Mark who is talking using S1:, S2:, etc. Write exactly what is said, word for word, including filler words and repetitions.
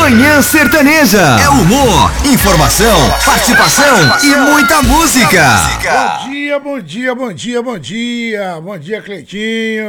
S1: Manhã Sertaneja. É humor, informação, participação e muita música.
S2: Bom dia, bom dia, bom dia, bom dia. Bom dia, Cleitinho.